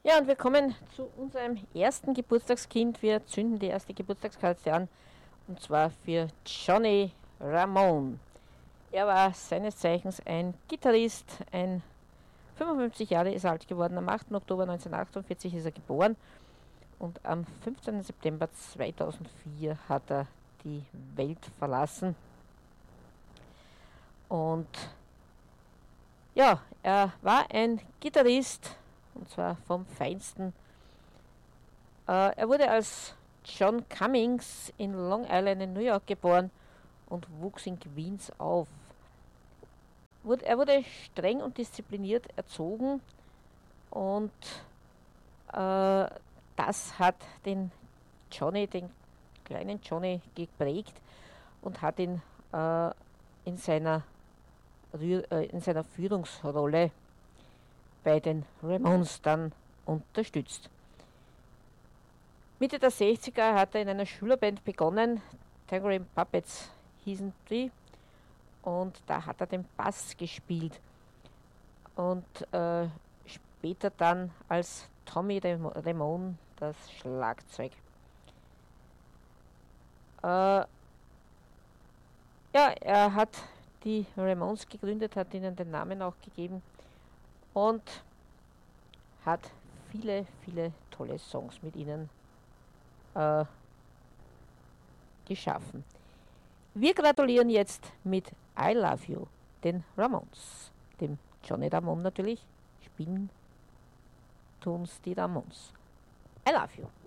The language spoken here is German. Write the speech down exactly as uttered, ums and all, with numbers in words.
Ja, und wir kommen zu unserem ersten Geburtstagskind. Wir zünden die erste Geburtstagskerze an, und zwar für Johnny Ramone. Er war seines Zeichens ein Gitarrist, ein fünfundfünfzig Jahre ist er alt geworden. Am achten Oktober neunzehnhundertachtundvierzig ist er geboren und am fünfzehnten September zweitausendvier hat er die Welt verlassen. Und ja, er war ein Gitarrist, und zwar vom Feinsten. Äh, er wurde als John Cummings in Long Island in New York geboren und wuchs in Queens auf. Er wurde streng und diszipliniert erzogen, und äh, das hat den Johnny, den kleinen Johnny, geprägt und hat ihn äh, in, seiner, äh, in seiner Führungsrolle bei den Ramones dann unterstützt. Mitte der sechziger hat er in einer Schülerband begonnen, Tangerine Puppets hießen die, und da hat er den Bass gespielt und äh, später dann als Tommy Ramone das Schlagzeug. Äh, ja, er hat die Ramones gegründet, hat ihnen den Namen auch gegeben und hat viele, viele tolle Songs mit ihnen äh, geschaffen. Wir gratulieren jetzt mit I Love You den Ramones, dem Johnny Ramone natürlich. Spielen tun's die Ramones. I love you.